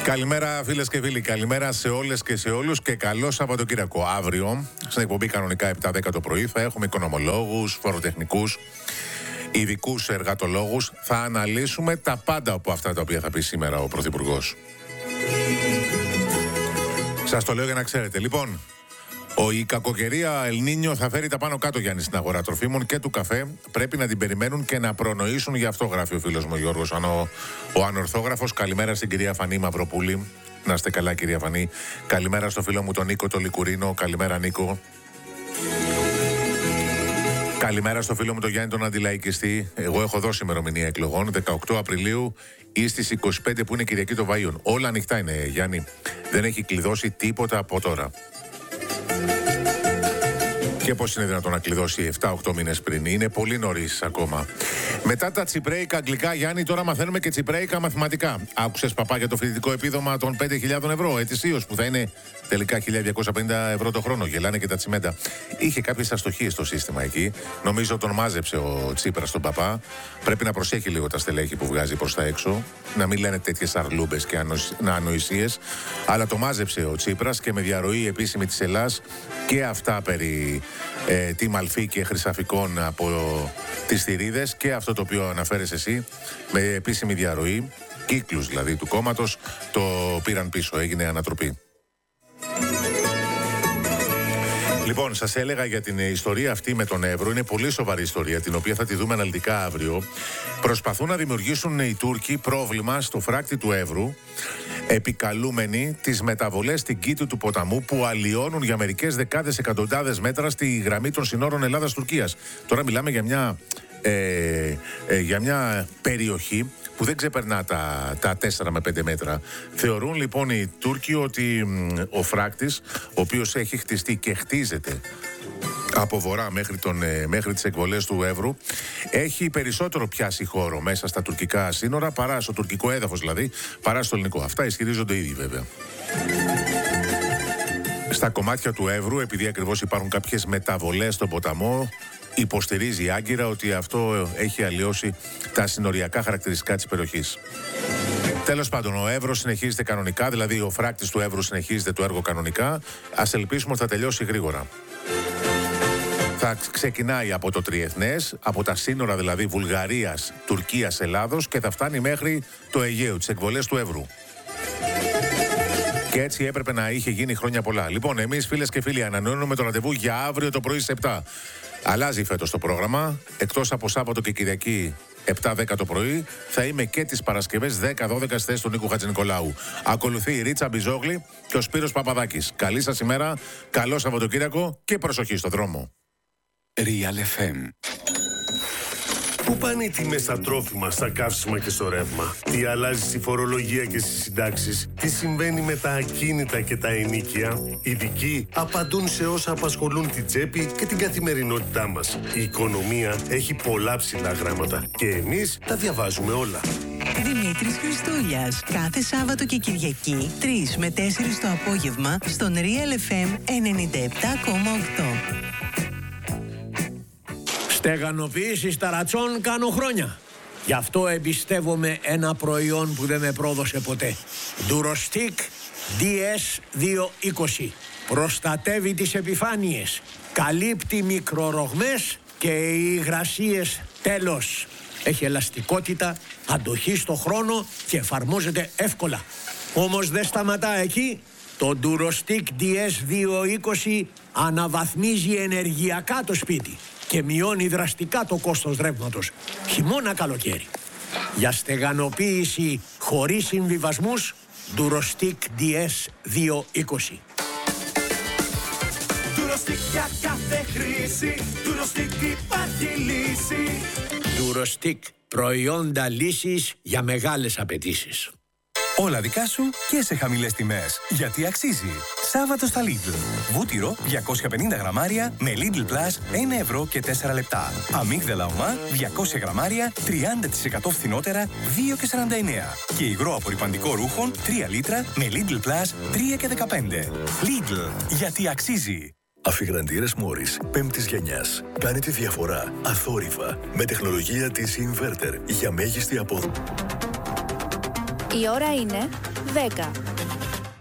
Καλημέρα φίλες και φίλοι, καλημέρα σε όλες και σε όλους και καλό Σαββατοκύριακο. Αύριο, στην εκπομπή κανονικά 7-10 το πρωί, θα έχουμε οικονομολόγους, φοροτεχνικούς, ειδικούς εργατολόγους. Θα αναλύσουμε τα πάντα από αυτά τα οποία θα πει σήμερα ο Πρωθυπουργός. Σας το λέω για να ξέρετε. Λοιπόν, η κακοκαιρία El Niño θα φέρει τα πάνω κάτω, Γιάννη, στην αγορά τροφίμων και του καφέ. Πρέπει να την περιμένουν και να προνοήσουν, γι' αυτό γράφει ο φίλος μου Γιώργος, ο ανορθόγραφος. Καλημέρα στην κυρία Φανή Μαυροπούλη. Να είστε καλά, κυρία Φανή. Καλημέρα στο φίλο μου τον Νίκο το Λικουρίνο. Καλημέρα, Νίκο. Καλημέρα στο φίλο μου τον Γιάννη τον Αντιλαϊκιστή. Εγώ έχω δώσει ημερομηνία εκλογών, 18 Απριλίου ή στις 25 που είναι Κυριακή των Βαΐων. Όλα ανοιχτά είναι, Γιάννη. Δεν έχει κλειδώσει τίποτα από τώρα. Και πώς είναι δυνατόν να κλειδώσει 7-8 μήνες πριν? Είναι πολύ νωρίς ακόμα. Μετά τα τσιπρέικα αγγλικά, Γιάννη, τώρα μαθαίνουμε και τσιπρέικα μαθηματικά. Άκουσες, παπά, για το φοιτητικό επίδομα των 5.000 ευρώ ετησίως, που θα είναι τελικά 1.250 ευρώ το χρόνο? Γελάνε και τα τσιμέντα. Είχε κάποιες αστοχίες στο σύστημα εκεί. Νομίζω τον μάζεψε ο Τσίπρας τον παπά. Πρέπει να προσέχει λίγο τα στελέχη που βγάζει προς τα έξω. Να μην λένε τέτοιες αρλούμπες και ανοησίες. Αλλά το μάζεψε ο Τσίπρας και με διαρροή επίσημη της Ελλάς και αυτά περί τη Μαλφή και χρυσαφικών από τις θηρίδες και αυτό το οποίο αναφέρεις εσύ με επίσημη διαρροή, κύκλους δηλαδή του κόμματος, το πήραν πίσω, έγινε ανατροπή. Λοιπόν, σας έλεγα για την ιστορία αυτή με τον Εύρο. Είναι πολύ σοβαρή ιστορία, την οποία θα τη δούμε αναλυτικά αύριο. Προσπαθούν να δημιουργήσουν οι Τούρκοι πρόβλημα στο φράκτη του Εύρου, επικαλούμενοι τις μεταβολές στην κήτη του ποταμού που αλλοιώνουν για μερικές δεκάδες εκατοντάδες μέτρα στη γραμμή των συνόρων Ελλάδας-Τουρκίας. Τώρα μιλάμε για μια περιοχή που δεν ξεπερνά τα 4 με 5 μέτρα. Θεωρούν λοιπόν οι Τούρκοι ότι ο φράκτης, ο οποίος έχει χτιστεί και χτίζεται από βορρά μέχρι τις εκβολές του Εύρου, έχει περισσότερο πιάσει χώρο μέσα στα τουρκικά σύνορα, παρά στο τουρκικό έδαφος δηλαδή, παρά στο ελληνικό. Αυτά ισχυρίζονται ήδη βέβαια. Στα κομμάτια του Εύρου, επειδή ακριβώς υπάρχουν κάποιες μεταβολές στον ποταμό, υποστηρίζει η Άγκυρα ότι αυτό έχει αλλοιώσει τα συνοριακά χαρακτηριστικά της περιοχής. Τέλος πάντων, ο Εύρος συνεχίζεται κανονικά, δηλαδή ο φράκτης του Εύρου συνεχίζεται το έργο κανονικά. Ας ελπίσουμε ότι θα τελειώσει γρήγορα. Θα ξεκινάει από το Τριεθνές, από τα σύνορα δηλαδή Βουλγαρίας, Τουρκίας, Ελλάδος και θα φτάνει μέχρι το Αιγαίο, τις εκβολές του Εύρου. Και έτσι έπρεπε να είχε γίνει χρόνια πολλά. Λοιπόν, εμείς φίλες και φίλοι ανανεώνουμε το ραντεβού για αύριο το πρωί στις 7. Αλλάζει φέτος το πρόγραμμα. Εκτός από Σάββατο και Κυριακή 7-10 το πρωί, θα είμαι και τις Παρασκευές 10-12 στη θέση του Νίκου Χατζηνικολάου. Ακολουθεί η Ρίτσα Μπιζόγλη και ο Σπύρος Παπαδάκης. Καλή σας ημέρα, καλό Σαββατοκύριακο και προσοχή στο δρόμο. Real FM. Πού πάνε οι τιμές στα τρόφιμα, στα καύσιμα και στο ρεύμα? Τι αλλάζει στη φορολογία και στις συντάξεις? Τι συμβαίνει με τα ακίνητα και τα ενοίκια? Οι ειδικοί απαντούν σε όσα απασχολούν την τσέπη και την καθημερινότητά μας. Η οικονομία έχει πολλά ψηλά γράμματα και εμείς τα διαβάζουμε όλα. Δημήτρης Χριστούλιας. Κάθε Σάββατο και Κυριακή 3 με 4 το απόγευμα στον Real FM 97,8. Στεγανοποίηση ταρατσών κάνω χρόνια. Γι' αυτό εμπιστεύομαι ένα προϊόν που δεν με πρόδωσε ποτέ. Durostic DS220. Προστατεύει τις επιφάνειες. Καλύπτει μικρορογμές και υγρασίες. Τέλος. Έχει ελαστικότητα, αντοχή στο χρόνο και εφαρμόζεται εύκολα. Όμως δεν σταματά εκεί. Το Durostic DS220 αναβαθμίζει ενεργειακά το σπίτι και μειώνει δραστικά το κόστος ρεύματος, χειμώνα καλοκαίρι. Για στεγανοποίηση χωρίς συμβιβασμούς, Durostic DS220. Durostic για κάθε χρήση, Durostic υπάρχει λύση. Durostic, προϊόντα λύσης για μεγάλες απαιτήσεις. Όλα δικά σου και σε χαμηλές τιμές. Γιατί αξίζει. Σάββατο στα Lidl. Βούτυρο 250 γραμμάρια με Lidl Plus 1 ευρώ και 4 λεπτά. Αμύγδαλα ομά 200 γραμμάρια 30% φθηνότερα 2,49. Και υγρό απορρυπαντικό ρούχων 3 λίτρα με Lidl Plus 3,15. Lidl. Γιατί αξίζει. Αφιγραντήρες Μόρις 5ης γενιάς. Κάνει τη διαφορά αθόρυβα με τεχνολογία της Inverter για μέγιστη απόδοση. Η ώρα είναι 10.